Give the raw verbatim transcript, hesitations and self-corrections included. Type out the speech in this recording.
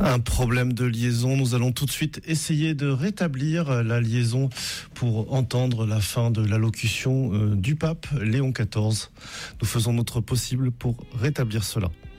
Un problème de liaison. Nous allons tout de suite essayer de rétablir la liaison pour entendre la fin de l'allocution du pape Léon quatorze. Nous faisons notre possible pour rétablir cela.